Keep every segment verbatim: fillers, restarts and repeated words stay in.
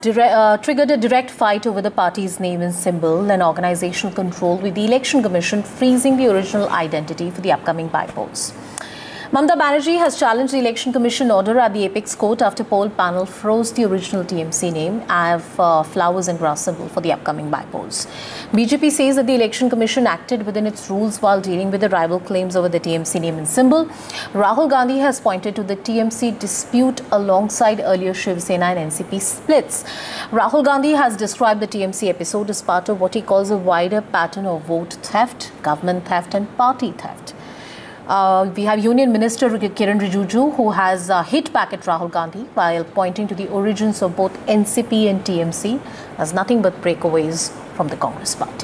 Direct, uh, triggered a direct fight over the party's name and symbol and organizational control, with the Election Commission freezing the original identity for the upcoming by-polls. Mamata Banerjee has challenged the Election Commission order at the Apex Court after poll panel froze the original T M C name of uh, flowers and grass symbol for the upcoming by-polls. B J P says that the Election Commission acted within its rules while dealing with the rival claims over the T M C name and symbol. Rahul Gandhi has pointed to the T M C dispute alongside earlier Shiv Sena and N C P splits. Rahul Gandhi has described the T M C episode as part of what he calls a wider pattern of vote theft, government theft and party theft. Uh, we have Union Minister Kiran Rijiju, who has uh, hit back at Rahul Gandhi while pointing to the origins of both N C P and T M C as nothing but breakaways from the Congress party.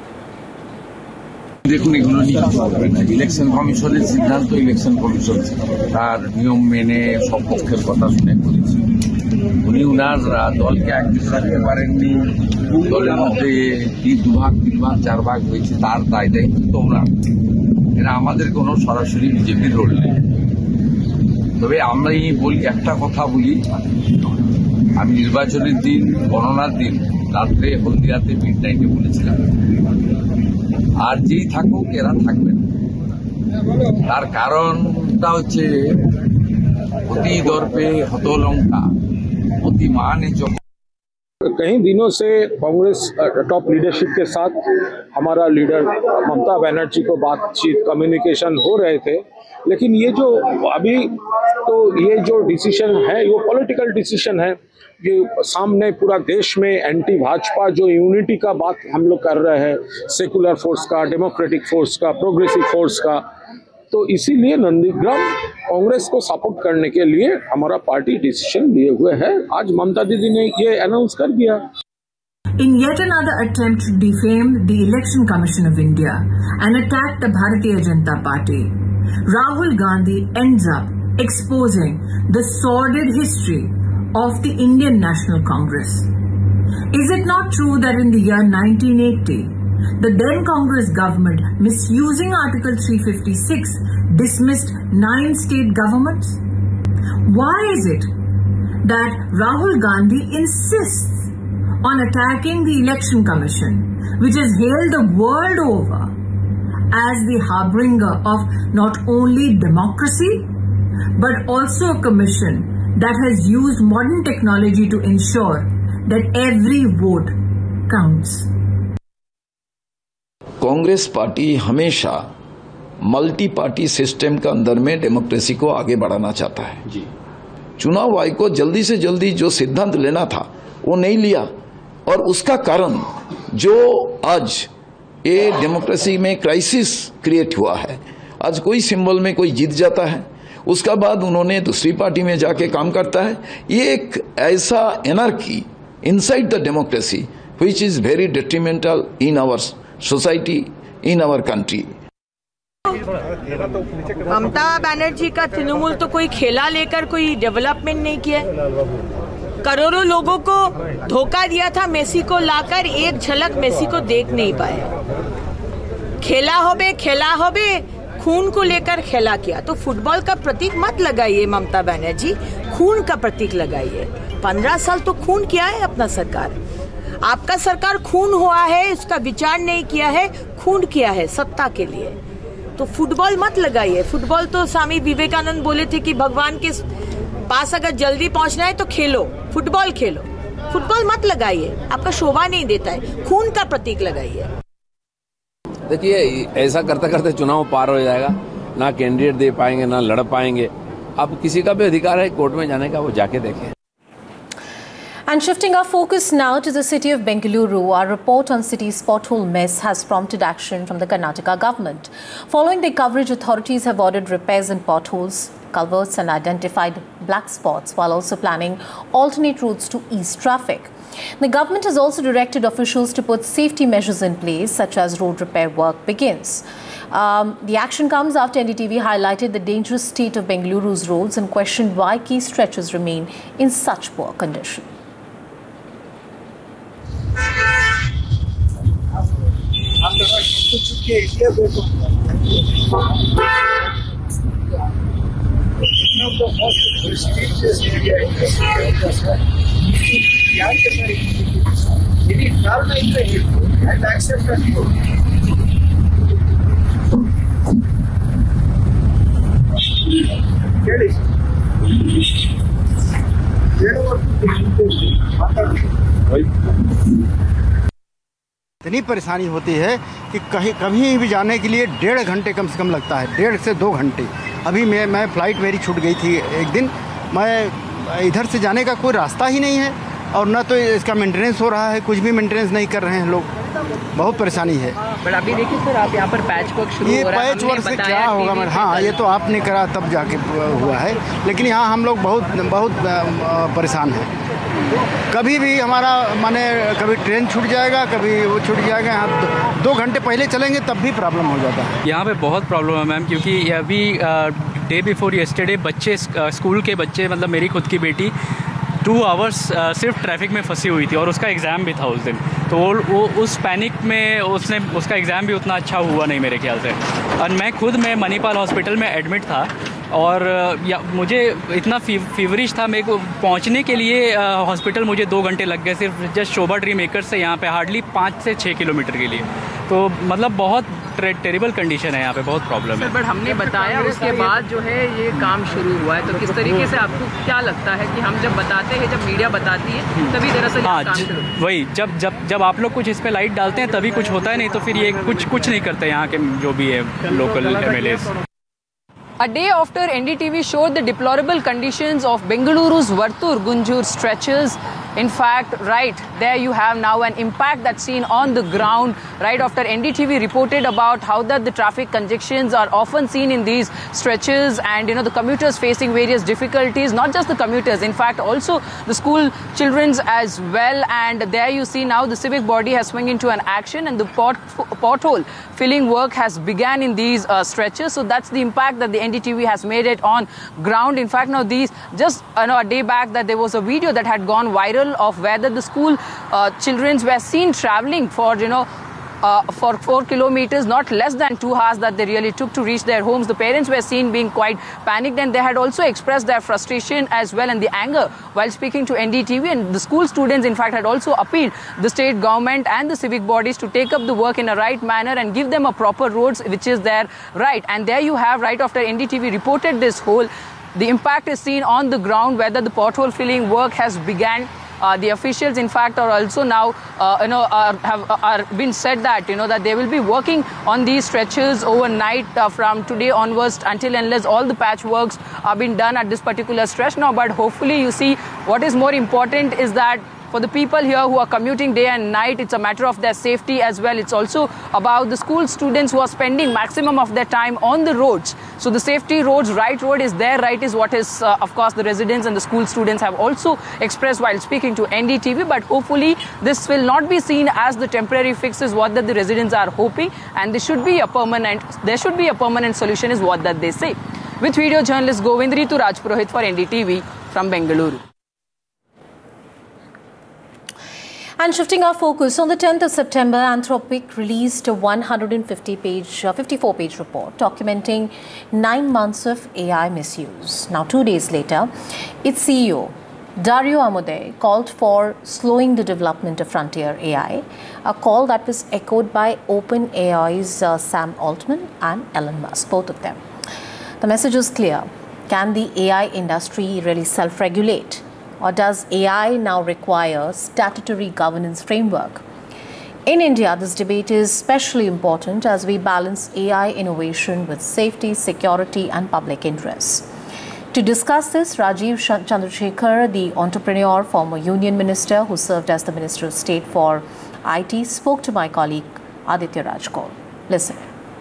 দেখুন এগুলো নিয়ে কিছু হবে না। Election কমিশনের সিদ্ধান্ত election commission তার নিয়ম মেনে সব পক্ষের কথা শুনে করেছে। উনি উনার দলকে একজোট রাখতে পারেননি, দলের মধ্যে কি দুভাগ তিন ভাগ চার ভাগ হয়েছে তার দায়টাই কিন্তু ওনার। এরা আমাদের কোনো সরাসরি বিজেপির রোল নেই। তবে আমরা এই বলি একটা কথা বলি, আমি নির্বাচনের দিন গণনার দিন রাত্রে হলদিয়াতে মিড নাইটে বলেছিলাম, আর যেই থাকুক এরা থাকবেন। তার কারণটা হচ্ছে অতি দর্পে হতলঙ্কা অতি মানে চোখ। कई दिनों से कांग्रेस टॉप लीडरशिप के साथ हमारा लीडर ममता बनर्जी को बातचीत कम्युनिकेशन हो रहे थे, लेकिन ये जो अभी तो ये जो डिसीजन है वो पॉलिटिकल डिसीजन है। ये सामने पूरा देश में एंटी भाजपा जो यूनिटी का बात हम लोग कर रहे हैं, सेकुलर फोर्स का, डेमोक्रेटिक फोर्स का, प्रोग्रेसिव फोर्स का, तो इसीलिए नंदीग्राम कांग्रेस को सपोर्ट करने के लिए हमारा पार्टी डिसीजन लिए हुए है। आज ममता दीदी ने ये अनाउंस कर दिया। In yet another attempt to defame the Election Commission of India and attack the Bharatiya Janata Party, Rahul Gandhi ends up exposing the sordid history of the Indian National Congress. Is it not true that in the year nineteen eighty, the then Congress government, misusing Article three fifty-six, dismissed nine state governments? Why is it that Rahul Gandhi insists on attacking the Election Commission, which is hailed the world over as the harbinger of not only democracy, but also a commission that has used modern technology to ensure that every vote counts? Congress party हमेशा multi party system के अंदर में democracy को आगे बढ़ाना चाहता है। जी। चुनाव आयोग को जल्दी से जल्दी जो सिद्धांत लेना था वो नहीं लिया, और उसका कारण जो आज ये डेमोक्रेसी में क्राइसिस क्रिएट हुआ है। आज कोई सिंबल में कोई जीत जाता है, उसका बाद उन्होंने दूसरी पार्टी में जाके काम करता है। ये एक ऐसा anarchy inside the democracy which is very detrimental in our society, in our country. Mamata Banerjee का तृणमूल तो कोई खेला लेकर कोई डेवलपमेंट नहीं किया। करोड़ों लोगों को धोखा दिया था, मेसी को लाकर एक झलक मेसी को देख नहीं पाए। खेला होबे खेला होबे खून को लेकर खेला किया। तो फुटबॉल का प्रतीक मत लगाइए ममता बनर्जी, खून का प्रतीक लगाइए। पंद्रह साल तो खून किया है अपना सरकार। आपका सरकार खून हुआ है, उसका विचार नहीं किया है, खून किया है सत्ता के लिए। तो फुटबॉल मत लगाइए। फुटबॉल तो स्वामी विवेकानंद बोले थे कि भगवान के पास अगर जल्दी पहुंचना है तो खेलो, फुटबॉल खेलो। फुटबॉल मत लगाइए, आपका शोभा नहीं देता है। खून का प्रतीक लगाइए। देखिए, ऐसा करते करते चुनाव पार हो जाएगा, ना कैंडिडेट दे पाएंगे ना लड़ पाएंगे। अब किसी का भी अधिकार है कोर्ट में जाने का, वो जाके देखें। And shifting our focus now to the city of Bengaluru, our report on city's pothole mess has prompted action from the Karnataka government. Following the coverage, authorities have ordered repairs in potholes, culverts and identified black spots, while also planning alternate routes to ease traffic. The government has also directed officials to put safety measures in place, such as road repair work begins. Um, the action comes after N D T V highlighted the dangerous state of Bengaluru's roads and questioned why key stretches remain in such poor condition. One of the most prestigious area in the city of Kasaragod. इतनी परेशानी होती है कि कहीं कभी भी जाने के लिए डेढ़ घंटे कम से कम लगता है, डेढ़ से दो घंटे। अभी मैं मैं फ़्लाइट मेरी छूट गई थी एक दिन, मैं इधर से जाने का कोई रास्ता ही नहीं है और ना तो इसका मेंटेनेंस हो रहा है, कुछ भी मेंटेनेंस नहीं कर रहे हैं लोग, बहुत परेशानी है। बट अभी देखिए सर, आप यहाँ पर पैच वर्क शुरू ये हो रहा है, पैच वर्क से क्या होगा मैडम? हाँ, ये तो आपने करा तब जाके हुआ है, लेकिन यहाँ हम लोग बहुत बहुत परेशान हैं। कभी भी हमारा माने कभी ट्रेन छूट जाएगा, कभी वो छूट जाएगा, यहाँ दो, दो घंटे पहले चलेंगे तब भी प्रॉब्लम हो जाता है। यहाँ पे बहुत प्रॉब्लम है मैम, क्योंकि अभी डे बिफोर यस्टरडे बच्चे स्कूल के बच्चे, मतलब मेरी खुद की बेटी टू आवर्स सिर्फ ट्रैफिक में फंसी हुई थी और उसका एग्ज़ाम भी था उस दिन। तो वो, वो उस पैनिक में उसने उसका एग्ज़ाम भी उतना अच्छा हुआ नहीं मेरे ख्याल से। और मैं खुद मैं मणिपाल हॉस्पिटल में एडमिट था और या, मुझे इतना फी, फीवरिश था, मेरे को पहुंचने के लिए हॉस्पिटल मुझे दो घंटे लग गए सिर्फ जस्ट शोभा ट्री मेकर से यहाँ पे, हार्डली पाँच से छः किलोमीटर के लिए। तो मतलब बहुत टेरिबल कंडीशन है यहाँ पे, बहुत प्रॉब्लम है। बट हमने बताया उसके बाद जो है ये काम शुरू हुआ है, तो किस तरीके से आपको क्या लगता है कि हम जब बताते हैं, जब मीडिया बताती है तभी दरअसल हाँ, काम शुरू? वही जब जब जब आप लोग कुछ इस पे लाइट डालते हैं तभी कुछ होता है, नहीं तो फिर ये कुछ कुछ नहीं करते यहाँ के जो भी है local M L as. A day after N D T V showed the deplorable conditions of Bengaluru's Vartur-Gunjur stretches, in fact, right there you have now an impact that's seen on the ground. Right after N D T V reported about how that the traffic congestions are often seen in these stretches, and you know the commuters facing various difficulties. Not just the commuters, in fact, also the school childrens as well. And there you see now the civic body has swung into an action, and the pot pothole filling work has begun in these uh, stretches. So that's the impact that the N D T V has made it on ground. In fact, now these just you know a day back that there was a video that had gone viral of where the school uh, children were seen traveling for you know uh, for four kilometers, not less than two hours that they really took to reach their homes. The parents were seen being quite panicked, and they had also expressed their frustration as well and the anger while speaking to N D T V. And the school students, in fact, had also appealed the state government and the civic bodies to take up the work in a right manner and give them a proper roads, which is their right. And there you have, right after N D T V reported this whole, the impact is seen on the ground, whether the pothole filling work has begun. Uh, the officials, in fact, are also now, uh, you know, are, have are been said that you know that they will be working on these stretches overnight uh, from today onwards until unless all the patchworks are being done at this particular stretch now. But hopefully, you see, what is more important is that for the people here who are commuting day and night, it's a matter of their safety as well. It's also about the school students who are spending maximum of their time on the roads. So the safety roads, right road is their right, is what is, uh, of course, the residents and the school students have also expressed while speaking to N D T V. But hopefully, this will not be seen as the temporary fix is what that the residents are hoping, and there should be a permanent, there should be a permanent solution is what that they say. With video journalist Govind Ritu Rajpurohit for N D T V from Bengaluru. And shifting our focus, on the tenth of September, Anthropic released a one hundred fifty page, uh, fifty-four page report documenting nine months of A I misuse. Now, two days later, its C E O, Dario Amodei, called for slowing the development of frontier A I, a call that was echoed by OpenAI's uh, Sam Altman and Elon Musk, both of them. The message is clear. Can the A I industry really self-regulate? Or does A I now require statutory governance framework? In India, this debate is especially important as we balance A I innovation with safety, security, and public interests. To discuss this, Rajiv Chandrasekhar, the entrepreneur, former union minister who served as the Minister of State for I T, spoke to my colleague Aditya Rajkol. Listen.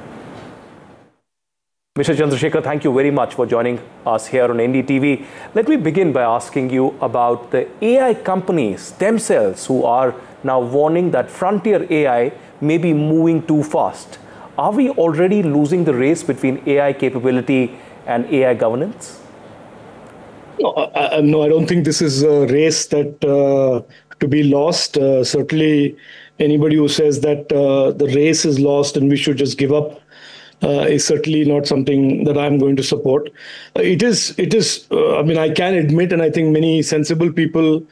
Mister Chandrasekhar, thank you very much for joining us here on N D T V. Let me begin by asking you about the A I companies themselves who are now warning that frontier A I may be moving too fast. Are we already losing the race between A I capability and A I governance? No, I, no, I don't think this is a race that uh, to be lost. Uh, certainly, anybody who says that uh, the race is lost and we should just give up Uh, is certainly not something that I'm going to support. Uh, it is, it is. Uh, I mean, I can admit, and I think many sensible people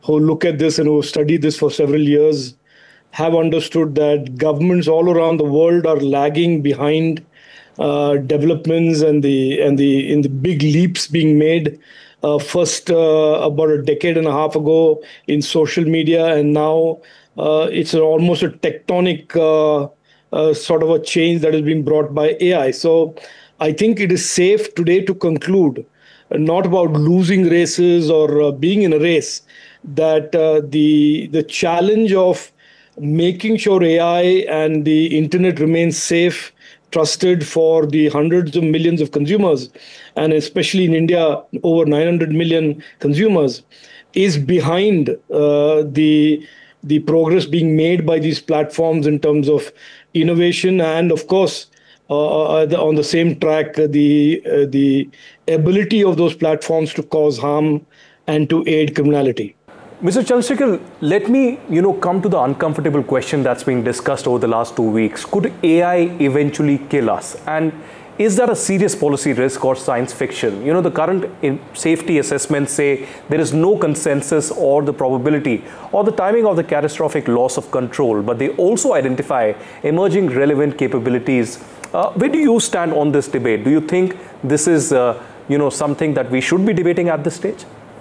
who look at this and who study this for several years have understood that governments all around the world are lagging behind uh, developments and the and the in the big leaps being made. Uh, first, uh, about a decade and a half ago in social media, and now uh, it's almost a tectonic uh, uh, sort of a change that is being brought by A I. So I think it is safe today to conclude, uh, not about losing races or uh, being in a race, that uh, the the challenge of making sure A I and the internet remains safe, trusted for the hundreds of millions of consumers, and especially in India, over nine hundred million consumers, is behind uh, the the progress being made by these platforms in terms of innovation, and of course, uh, the, on the same track, uh, the uh, the ability of those platforms to cause harm and to aid criminality. Mister Chandrasekhar, let me, you know, come to the uncomfortable question that's being discussed over the last two weeks. Could A I eventually kill us? And is that a serious policy risk or science fiction? You know, the current safety assessments say there is no consensus or the probability or the timing of the catastrophic loss of control, but they also identify emerging relevant capabilities. Uh, where do you stand on this debate? Do you think this is, uh, you know, something that we should be debating at this stage?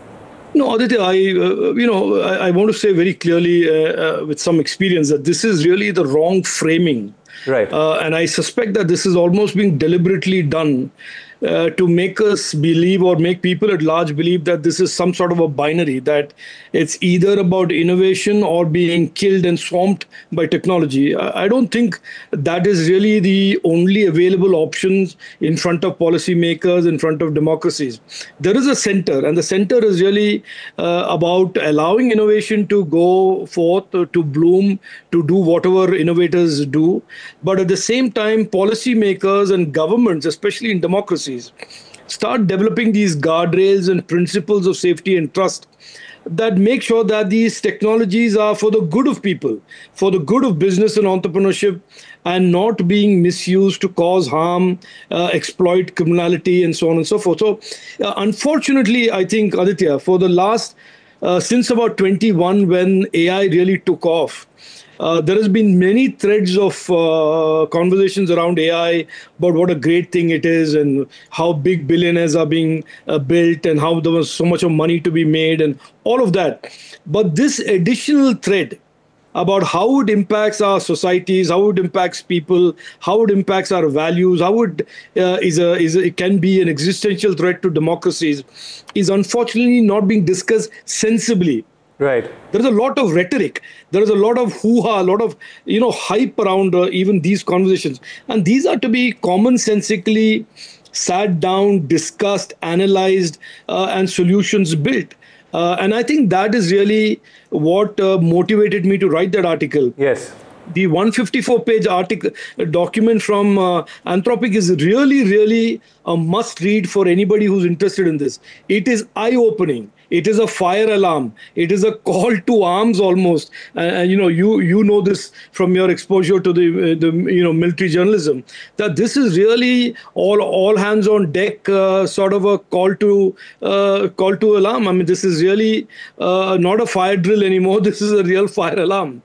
No, Aditya, I, uh, you know, I, I want to say very clearly uh, uh, with some experience that this is really the wrong framing. Right. Uh, and I suspect that this is almost being deliberately done uh, to make us believe, or make people at large believe, that this is some sort of a binary, that it's either about innovation or being killed and swamped by technology. I don't think that is really the only available options in front of policymakers, in front of democracies. There is a center, and the center is really uh, about allowing innovation to go forth, uh, to bloom, to do whatever innovators do. But at the same time, policymakers and governments, especially in democracies, start developing these guardrails and principles of safety and trust that make sure that these technologies are for the good of people, for the good of business and entrepreneurship, and not being misused to cause harm, uh, exploit criminality, and so on and so forth. So, uh, unfortunately, I think, Aditya, for the last, uh, since about twenty-one, when A I really took off, Uh, there has been many threads of uh, conversations around A I about what a great thing it is, and how big billionaires are being uh, built, and how there was so much of money to be made, and all of that. But this additional thread about how it impacts our societies, how it impacts people, how it impacts our values, how it uh, is a, is a, it can be an existential threat to democracies, is unfortunately not being discussed sensibly. Right. There is a lot of rhetoric. There is a lot of hoo-ha, a lot of, you know, hype around uh, even these conversations. And these are to be commonsensically sat down, discussed, analyzed, uh, and solutions built. Uh, and I think that is really what uh, motivated me to write that article. Yes. The one hundred fifty-four page article document from uh, Anthropic is really, really a must read for anybody who's interested in this. It is eye-opening. It is a fire alarm. It is a call to arms almost. And, and you know, you you know this from your exposure to the uh, the you know military journalism, that this is really all all hands on deck, uh, sort of a call to uh, call to alarm. I mean, this is really uh, not a fire drill anymore. This is a real fire alarm.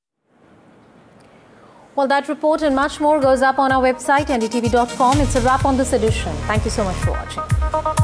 Well, that report and much more goes up on our website, N D T V dot com. It's a wrap on this edition. Thank you so much for watching.